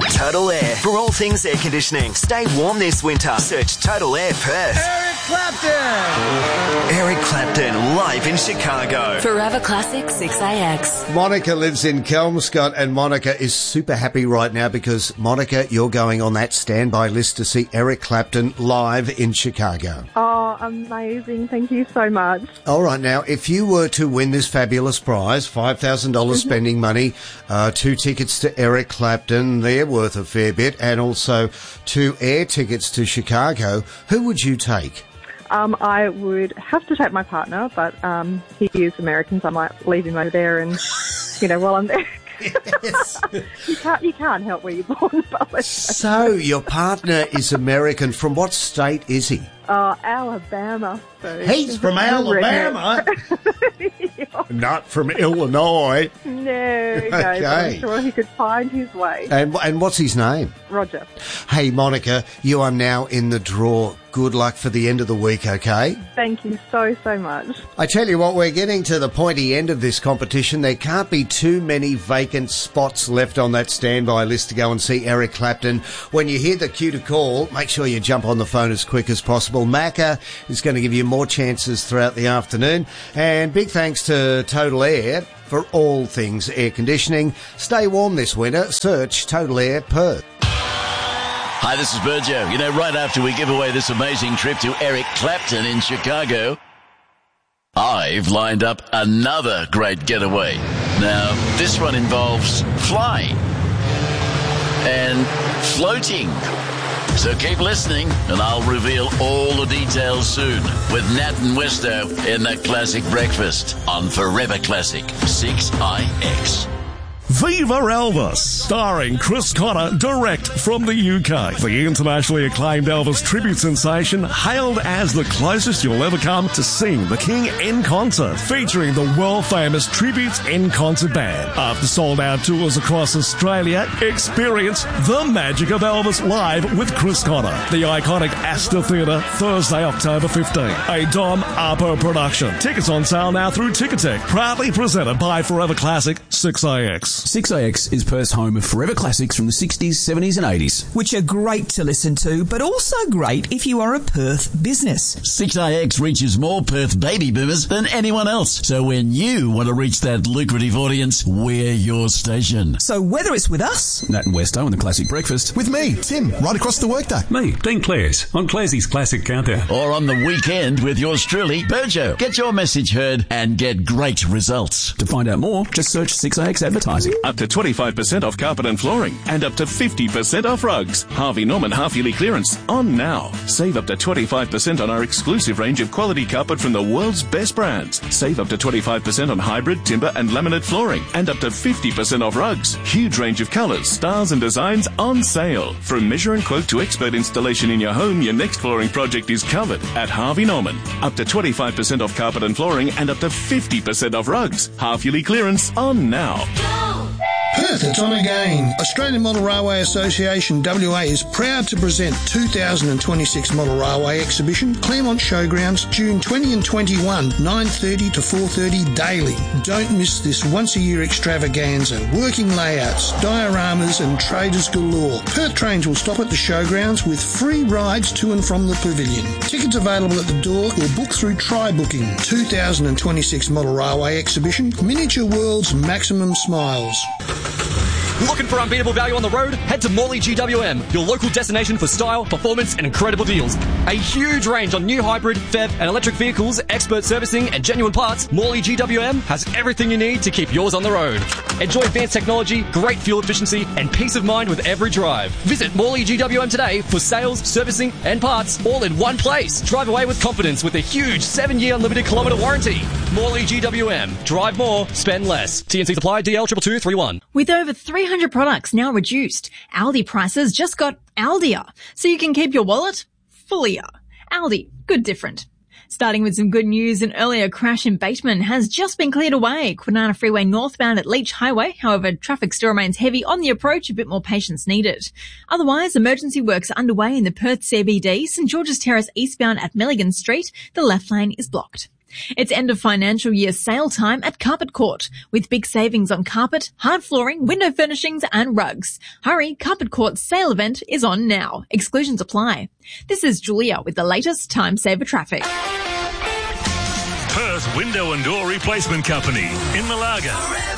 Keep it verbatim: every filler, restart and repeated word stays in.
Total Air. For all things air conditioning, stay warm this winter. Search Total Air Perth. Eric Clapton! Eric Clapton, live in Chicago. Forever Classic six A X. Monica lives in Kelmscott, and Monica is super happy right now because, Monica, you're going on that standby list to see Eric Clapton live in Chicago. Oh, amazing. Thank you so much. All right, now, if you were to win this fabulous prize, five thousand dollars Mm-hmm. spending money, uh, two tickets to Eric Clapton, they're worth a fair bit, and also two air tickets to Chicago, who would you take? Um, I would have to take my partner, but um, he is American, so I might leave him over there and, you know, while I'm there. Yes. you can't you can't help where you're born. But So, your partner is American. From what state is he? uh, Alabama. So He's from Alabama. Not from Illinois. No, no, but Okay. I'm sure he could find his way. And, and what's his name? Roger. Hey, Monica, you are now in the draw. Good luck for the end of the week, okay? Thank you so, so much. I tell you what, we're getting to the pointy end of this competition. There can't be too many vacant spots left on that standby list to go and see Eric Clapton. When you hear the cue to call, make sure you jump on the phone as quick as possible. Macca is going to give you more chances throughout the afternoon. And big thanks to Total Air for all things air conditioning. Stay warm this winter. Search Total Air Perth. Hi, this is Burjo. You know, right after we give away this amazing trip to Eric Clapton in Chicago, I've lined up another great getaway. Now, this one involves flying and floating. So keep listening, and I'll reveal all the details soon with Nat and Westo in the Classic Breakfast on Forever Classic six I X. Viva Elvis, starring Chris Connor, direct from the U K. The internationally acclaimed Elvis tribute sensation, hailed as the closest you'll ever come to seeing the King in concert, featuring the world-famous Tributes in Concert Band. After sold-out tours across Australia, experience the magic of Elvis live with Chris Connor. The iconic Astor Theatre, Thursday, October fifteenth. A Dom Arpo production. Tickets on sale now through Ticketek. Proudly presented by Forever Classic six A X. six A X is Perth's home of forever classics from the sixties, seventies and eighties. Which are great to listen to, but also great if you are a Perth business. six A X reaches more Perth baby boomers than anyone else. So when you want to reach that lucrative audience, we're your station. So whether it's with us, Nat and Westo on the Classic Breakfast. With me, Tim, right across the workday. Me, Dean Clares, on Clarsey's Classic Countdown. Or on the weekend with yours truly, Burjo. Get your message heard and get great results. To find out more, just search six A X advertising. Up to twenty-five percent off carpet and flooring and up to fifty percent off rugs. Harvey Norman half-yearly clearance on now. Save up to twenty-five percent on our exclusive range of quality carpet from the world's best brands. Save up to twenty-five percent on hybrid, timber and laminate flooring and up to fifty percent off rugs. Huge range of colours, styles and designs on sale. From measure and quote to expert installation in your home, your next flooring project is covered at Harvey Norman. Up to twenty-five percent off carpet and flooring and up to fifty percent off rugs. Half-yearly clearance on now. Perth, it's on again. Australian Model Railway Association W A is proud to present two thousand twenty-six Model Railway Exhibition, Claremont Showgrounds, June twentieth and twenty-first, nine thirty to four thirty daily. Don't miss this once-a-year extravaganza. Working layouts, dioramas and traders galore. Perth trains will stop at the showgrounds with free rides to and from the pavilion. Tickets available at the door or book through Try Booking. two thousand twenty-six Model Railway Exhibition, Miniature World's Maximum Smiles. Looking for unbeatable value on the road? Head to Morley G W M, your local destination for style, performance and incredible deals. A huge range on new hybrid, P H E V and electric vehicles, expert servicing and genuine parts. Morley G W M has everything you need to keep yours on the road. Enjoy advanced technology, great fuel efficiency and peace of mind with every drive. Visit Morley G W M today for sales, servicing and parts all in one place. Drive away with confidence with a huge seven-year unlimited kilometre warranty. Morley G W M. Drive more, spend less. T N C supply D L two two two three one. With over three hundred products now reduced, Aldi prices just got Aldier, so you can keep your wallet fullier. Aldi, good different. Starting with some good news, an earlier crash in Bateman has just been cleared away. Kwinana Freeway northbound at Leach Highway. However, traffic still remains heavy on the approach, a bit more patience needed. Otherwise, emergency works are underway in the Perth C B D, St George's Terrace eastbound at Milligan Street. The left lane is blocked. It's end of financial year sale time at Carpet Court, with big savings on carpet, hard flooring, window furnishings and rugs. Hurry, Carpet Court's sale event is on now. Exclusions apply. This is Julia with the latest Time Saver traffic. Perth Window and Door Replacement Company in Malaga.